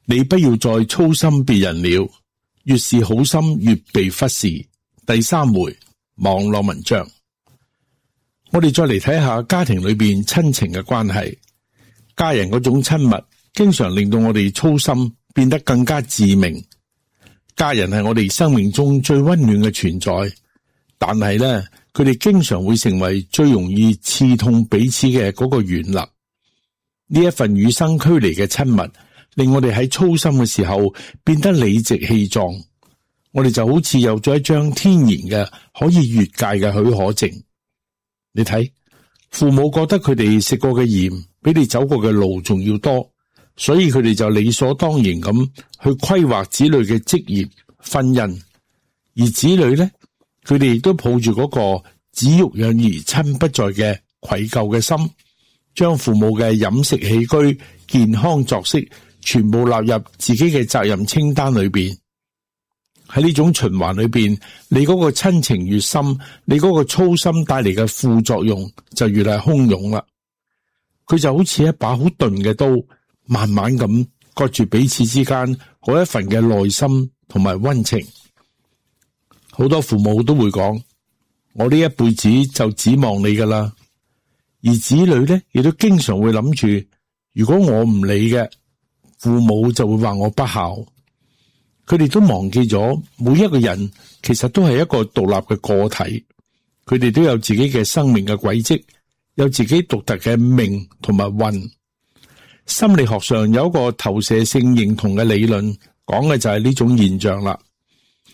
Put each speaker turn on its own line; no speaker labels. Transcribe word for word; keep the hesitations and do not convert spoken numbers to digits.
你不要再操心別人了，越是好心越被忽視。第三回網絡文章，我哋再嚟睇下家庭裏邊親情嘅關係。家人嗰種親密，經常令到我哋操心變得更加致命。家人係我哋生命中最溫暖嘅存在，但係咧，佢哋經常會成為最容易刺痛彼此嘅嗰個軟肋。呢一份與生俱嚟嘅親密，令我哋喺操心嘅時候變得理直氣壯。我哋就好似有咗一張天然嘅可以越界嘅許可證。你睇，父母覺得佢哋食過嘅鹽比你走過嘅路仲要多，所以佢哋就理所當然咁去規劃子女嘅職業、婚姻。而子女呢，佢哋亦都抱住嗰個子欲養而親不在嘅愧疚嘅心，將父母嘅飲食起居、健康作息全部納入自己嘅責任清單裏邊。喺呢種循環裏邊，你嗰個親情越深，你嗰個操心帶嚟嘅副作用就越係洶湧啦。佢就好似一把好鈍嘅刀，慢慢咁割住彼此之間嗰一份嘅耐心同埋溫情。好多父母都會講：我呢一輩子就指望你噶啦。而子女呢，亦都經常會諗住，如果我唔理嘅，父母就會話我不孝。佢哋都忘記咗，每一個人其實都係一個獨立嘅個體，佢哋都有自己嘅生命嘅軌跡，有自己獨特嘅命同埋運。心理學上有一個投射性認同嘅理論，講嘅就係呢種現象啦。